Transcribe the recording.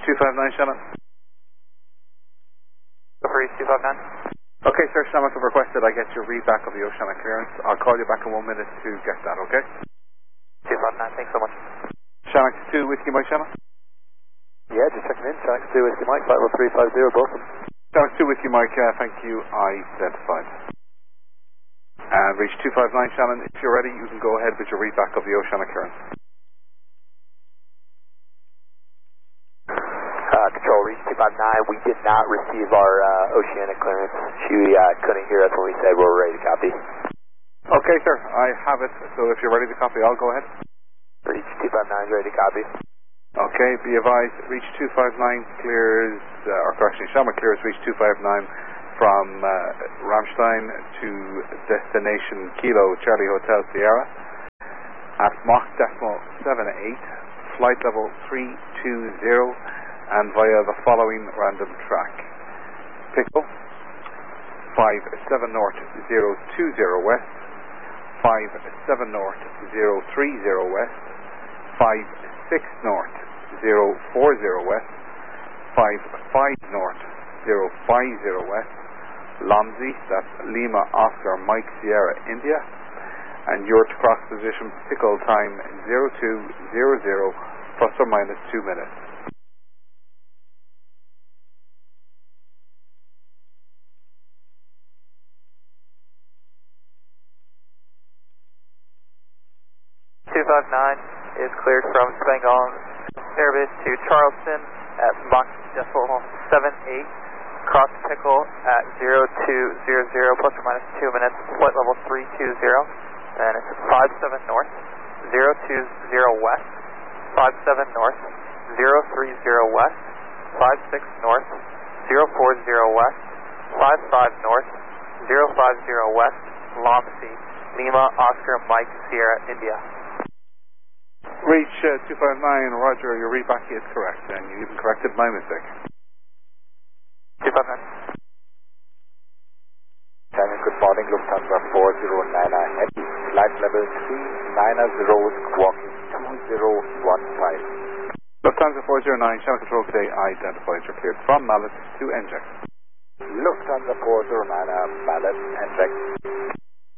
259, Shannon. Go for Reach 259. Okay, sir, Shannon, have requested I get your readback of the Oceanic clearance. I'll call you back in 1 minute to get that, okay? 259, thanks so much. Shannon 2 with you, Mike, Shannon? Yeah, just checking in. Shannon 2 with you, Mike. 50350, both of them. Shannon 2 with you, Mike. Thank you. Identified. And Reach 259, Shannon, if you're ready, you can go ahead with your readback of the Oceanic clearance. Control, Reach 259. We did not receive our Oceanic clearance. She couldn't hear us when we said we were ready to copy. Okay, sir, I have it. So if you're ready to copy, I'll go ahead. Reach 259 is ready to copy. Okay, be advised, Reach 259 clears, Shamrock clears Reach 259 from Ramstein to destination Kilo Charlie Hotel Sierra at Mach decimal 78, flight level 320, and via the following random track. Pickle, 57 North 020 West, 57 North 030 West, 56 North 040 West, 55 North 050 West, Lomzi, that's Lima Oscar Mike Sierra India, and you're to cross position pickle time 0200 plus or minus 2 minutes. Is cleared from Spangon Airbus to Charleston at Mach decimal 78, cross pickle at 0200 plus or minus 2 minutes, flight level 320, and it's 57 North 020 West, 57 North 030 West, 56 North 040 West, 55 North 050 West, Lomzi, Lima Oscar Mike Sierra India. Reach 259, Roger, your readback is correct, and you even corrected my mistake. 259. Shannon, good morning, Lufthansa 409 ahead, flight level 390, squawking 2015. Lufthansa 409, Channel Control today, identified, you're cleared from Mallet to NJAX. Lufthansa 409, Mallet, NJAX.